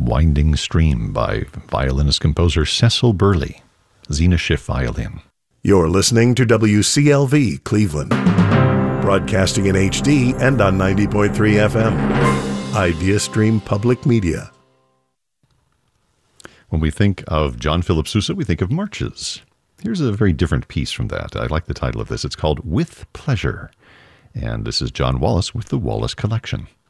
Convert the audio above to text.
Winding Stream by violinist-composer Cecil Burley, Zena Schiff violin. You're listening to WCLV Cleveland, broadcasting in HD and on 90.3 FM. Idea Stream Public Media. When we think of John Philip Sousa, we think of marches. Here's a very different piece from that. I like the title of this. It's called With Pleasure. And this is John Wallace with the Wallace Collection.